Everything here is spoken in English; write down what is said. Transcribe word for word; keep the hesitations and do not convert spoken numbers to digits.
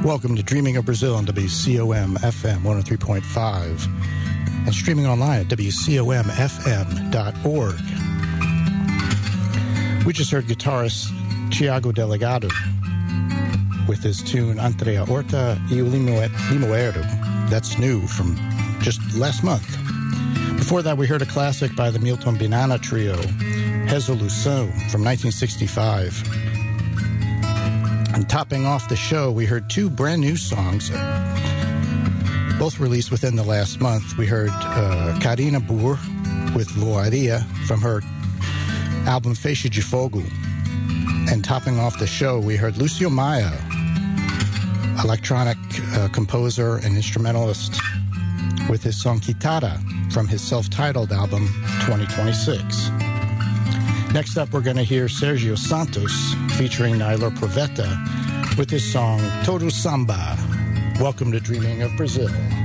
Welcome to Dreaming of Brazil on W C O M F M one oh three point five and streaming online at W C O M F M dot org. We just heard guitarist Thiago Delegado with his tune Entre a Horta e o Limoeiro. That's new from just last month. Before that, we heard a classic by the Milton Banana Trio, Resolução, from nineteen sixty-five. And topping off the show, we heard two brand new songs, both released within the last month. We heard uh, Karina Burr with Luaria from her album Feixe de Fogo. And topping off the show, we heard Lucio Maia, electronic uh, composer and instrumentalist, with his song Kitara from his self-titled album twenty twenty-six. Next up, we're going to hear Sergio Santos featuring Naylor Proveta with his song Todo Samba. Welcome to Dreaming of Brazil.